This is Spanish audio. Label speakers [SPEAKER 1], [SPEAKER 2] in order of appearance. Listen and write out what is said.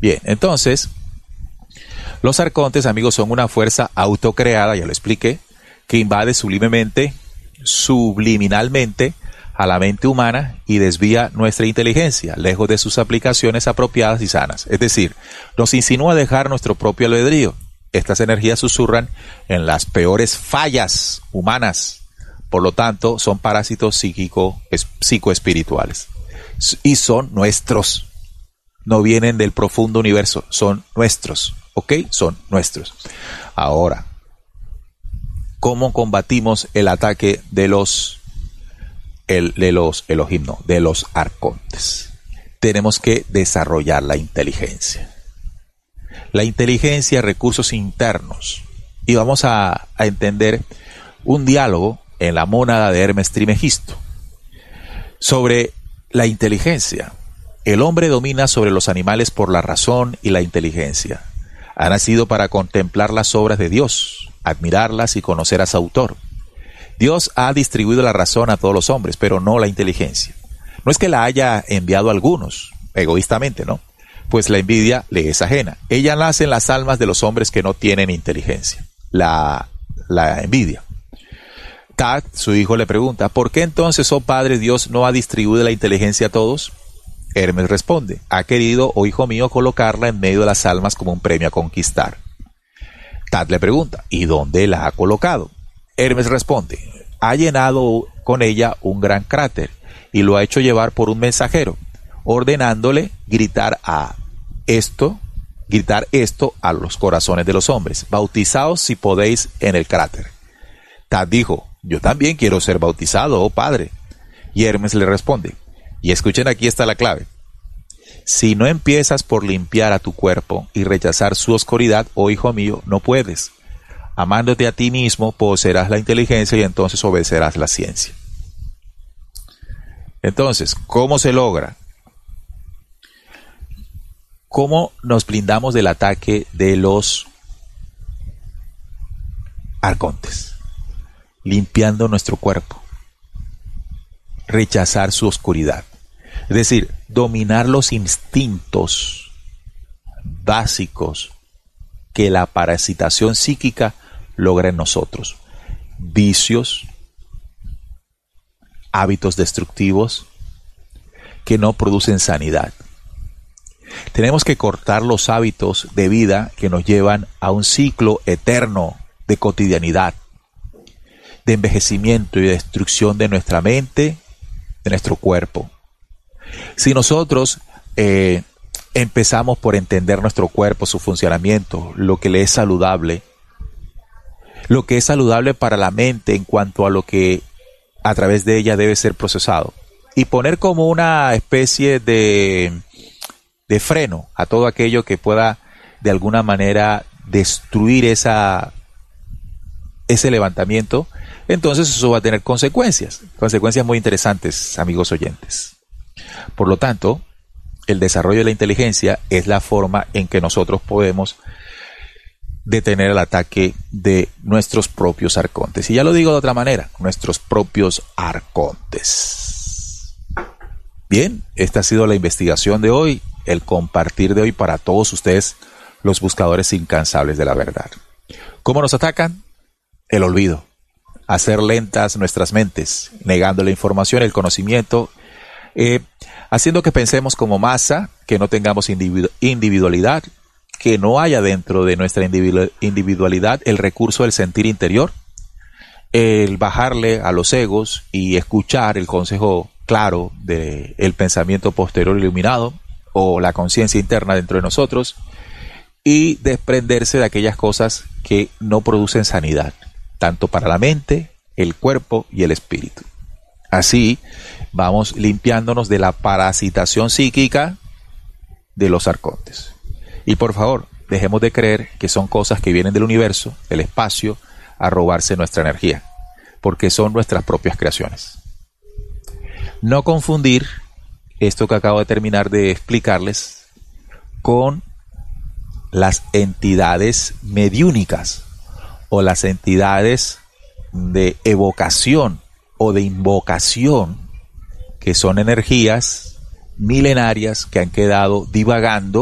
[SPEAKER 1] Bien, entonces, los arcontes, amigos, son una fuerza autocreada, ya lo expliqué, que invade subliminalmente a la mente humana y desvía nuestra inteligencia, lejos de sus aplicaciones apropiadas y sanas. Es decir, nos insinúa dejar nuestro propio albedrío. Estas energías susurran en las peores fallas humanas. Por lo tanto, son parásitos psicoespirituales. Y son nuestros. No vienen del profundo universo, son nuestros. ¿Ok? Son nuestros. Ahora, ¿cómo combatimos el ataque de los Elohim, no, de los arcontes? Tenemos que desarrollar la inteligencia. La inteligencia, recursos internos. Y vamos a entender un diálogo en la mónada de Hermes Trismegisto sobre la inteligencia. El hombre domina sobre los animales por la razón y la inteligencia. Ha nacido para contemplar las obras de Dios, admirarlas y conocer a su autor. Dios ha distribuido la razón a todos los hombres, pero no la inteligencia. No es que la haya enviado a algunos, egoístamente, ¿no? Pues la envidia le es ajena. Ella nace en las almas de los hombres que no tienen inteligencia. La envidia. Tat, su hijo, le pregunta, ¿por qué entonces, oh Padre, Dios no ha distribuido la inteligencia a todos? Hermes responde, ha querido, oh hijo mío, colocarla en medio de las almas como un premio a conquistar. Tat le pregunta, ¿y dónde la ha colocado? Hermes responde, ha llenado con ella un gran cráter y lo ha hecho llevar por un mensajero, ordenándole gritar esto a los corazones de los hombres, bautizaos si podéis en el cráter. Tat dijo, yo también quiero ser bautizado, oh Padre. Y Hermes le responde, y escuchen, aquí está la clave. Si no empiezas por limpiar a tu cuerpo y rechazar su oscuridad, oh hijo mío, no puedes. Amándote a ti mismo, poseerás la inteligencia y entonces obedecerás la ciencia. Entonces, ¿cómo se logra? ¿Cómo nos blindamos del ataque de los arcontes? Limpiando nuestro cuerpo. Rechazar su oscuridad. Es decir, dominar los instintos básicos que la parasitación psíquica logra en nosotros. Vicios, hábitos destructivos que no producen sanidad. Tenemos que cortar los hábitos de vida que nos llevan a un ciclo eterno de cotidianidad, de envejecimiento y destrucción de nuestra mente, de nuestro cuerpo. Si nosotros empezamos por entender nuestro cuerpo, su funcionamiento, lo que le es saludable, lo que es saludable para la mente en cuanto a lo que a través de ella debe ser procesado, y poner como una especie de freno a todo aquello que pueda de alguna manera destruir ese levantamiento, entonces eso va a tener consecuencias muy interesantes, amigos oyentes. Por lo tanto, el desarrollo de la inteligencia es la forma en que nosotros podemos detener el ataque de nuestros propios arcontes. Y ya lo digo de otra manera, nuestros propios arcontes. Bien, esta ha sido la investigación de hoy, el compartir de hoy para todos ustedes, los buscadores incansables de la verdad. ¿Cómo nos atacan? El olvido. Hacer lentas nuestras mentes, negando la información, el conocimiento, haciendo que pensemos como masa, que no tengamos individualidad, que no haya dentro de nuestra individualidad el recurso del sentir interior, el bajarle a los egos y escuchar el consejo claro del pensamiento posterior iluminado o la conciencia interna dentro de nosotros, y desprenderse de aquellas cosas que no producen sanidad, tanto para la mente, el cuerpo y el espíritu. Así vamos limpiándonos de la parasitación psíquica de los arcontes. Y por favor, dejemos de creer que son cosas que vienen del universo, del espacio, a robarse nuestra energía, porque son nuestras propias creaciones. No confundir esto que acabo de terminar de explicarles con las entidades mediúnicas o las entidades de evocación o de invocación, que son energías milenarias que han quedado divagando